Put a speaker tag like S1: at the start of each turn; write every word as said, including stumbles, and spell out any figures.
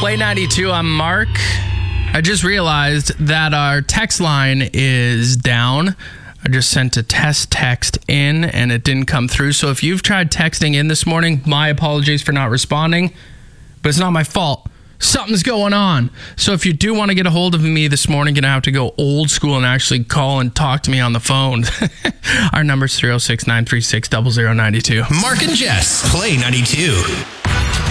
S1: Play ninety-two, I'm Mark. I just realized that our text line is down. I just sent a test text in and it didn't come through. So if you've tried texting in this morning, my apologies for not responding, but it's not my fault. Something's going on. So if you do want to get a hold of me this morning, you're going to have to go old school and actually call and talk to me on the phone. Our number's three oh six, nine three six, zero zero nine two.
S2: Mark and Jess, Play ninety-two.